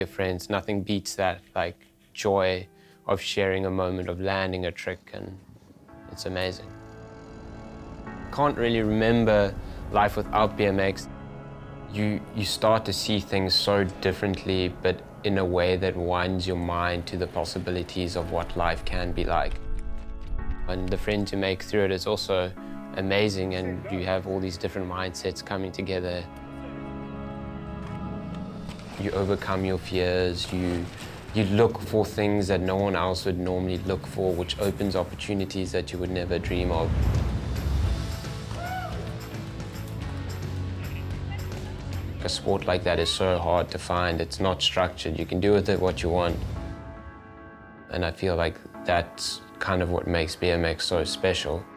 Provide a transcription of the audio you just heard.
Your friends, nothing beats that, like, joy of sharing a moment of landing a trick, and it's amazing. Can't really remember life without BMX. You start to see things so differently, but in a way that winds your mind to the possibilities of what life can be like. And the friends you make through it is also amazing, and you have all these different mindsets coming together. You overcome your fears, you look for things that no one else would normally look for, which opens opportunities that you would never dream of. A sport like that is so hard to find. It's not structured. You can do with it what you want. And I feel like that's kind of what makes BMX so special.